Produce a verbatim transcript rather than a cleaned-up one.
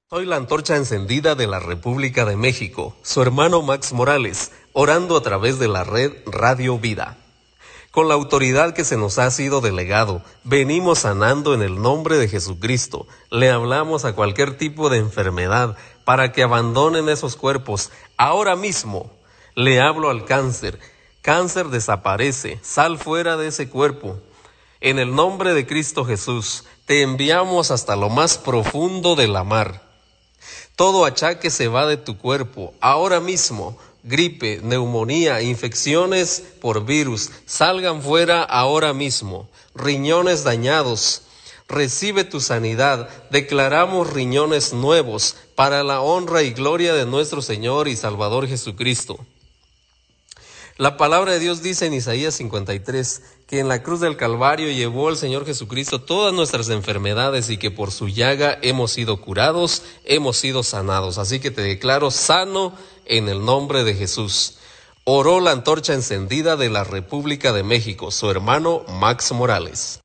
Soy la antorcha encendida de la República de México, su hermano Max Morales, orando a través de la red Radio Vida. Con la autoridad que se nos ha sido delegado, venimos sanando en el nombre de Jesucristo. Le hablamos a cualquier tipo de enfermedad para que abandonen esos cuerpos. Ahora mismo le hablo al cáncer. Cáncer desaparece, sal fuera de ese cuerpo. En el nombre de Cristo Jesús, te enviamos hasta lo más profundo de la mar. Todo achaque se va de tu cuerpo. Ahora mismo, gripe, neumonía, infecciones por virus, salgan fuera ahora mismo. Riñones dañados, recibe tu sanidad. Declaramos riñones nuevos para la honra y gloria de nuestro Señor y Salvador Jesucristo. La palabra de Dios dice en Isaías cincuenta y tres que en la cruz del Calvario llevó el Señor Jesucristo todas nuestras enfermedades y que por su llaga hemos sido curados, hemos sido sanados. Así que te declaro sano en el nombre de Jesús. Oró la antorcha encendida de la República de México, su hermano Max Morales.